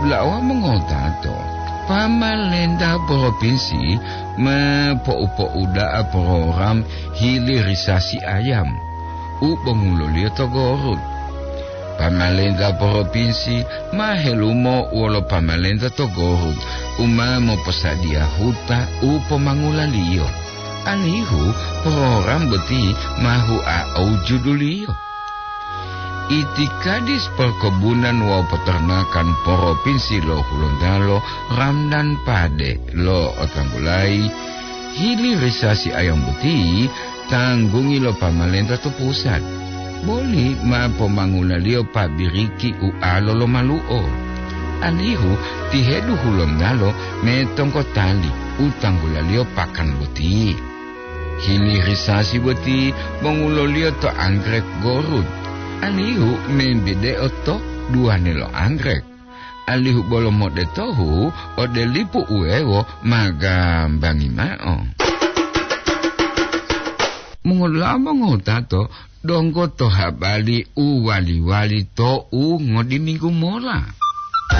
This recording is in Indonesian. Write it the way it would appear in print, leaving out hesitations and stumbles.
lawa mengotato pamalenda provinsi po uda program hilirisasi ayam pengulo Togorud. Pamalenda provinsi mahelumo wala pamalenda Togorud mo posadia huta pemangulaliyo. Alihu program beti mahu au judulio. Itikadis perkebunan wa peternakan provinsi lo Gorontalo Ramdan Pade lo Otanggulai hilirisasi ayam beti tanggungi lo pamalenta to pusat. Boleh ma pemangunalio pabiriki alo lo maluo. Alihu tihedu Gorontalo metong kotali utanggulalio pakan beti. Hilirisasi beti mengulolio to anggrek Gorud. Alihu membede oto dua nelo anggrek. Alihu bolo mode tohu ode lipu uewo magambangi mao. Mengulama ngotato donggo to habali wali-wali to ngodi minggu mola.